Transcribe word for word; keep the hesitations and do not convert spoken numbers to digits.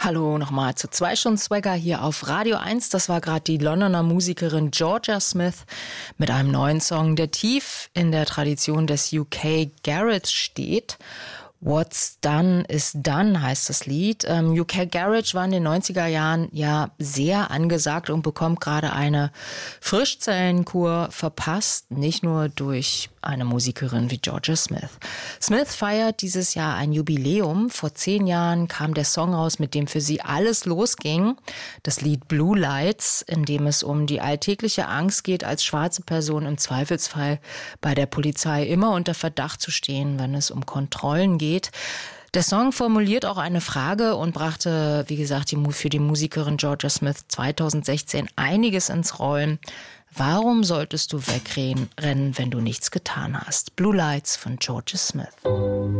Hallo nochmal zu zwei Stunden Swagger hier auf Radio eins. Das war gerade die Londoner Musikerin Georgia Smith mit einem neuen Song, der tief in der Tradition des U K Garage steht. What's Done is Done heißt das Lied. Ähm, U K Garage war in den neunziger Jahren ja sehr angesagt und bekommt gerade eine Frischzellenkur verpasst, nicht nur durch eine Musikerin wie Georgia Smith. Smith feiert dieses Jahr ein Jubiläum. Vor zehn Jahren kam der Song raus, mit dem für sie alles losging. Das Lied Blue Lights, in dem es um die alltägliche Angst geht, als schwarze Person im Zweifelsfall bei der Polizei immer unter Verdacht zu stehen, wenn es um Kontrollen geht. Der Song formuliert auch eine Frage und brachte, wie gesagt, die, für die Musikerin Georgia Smith zweitausendsechzehn einiges ins Rollen. Warum solltest du wegrennen, wenn du nichts getan hast? Blue Lights von Georgia Smith.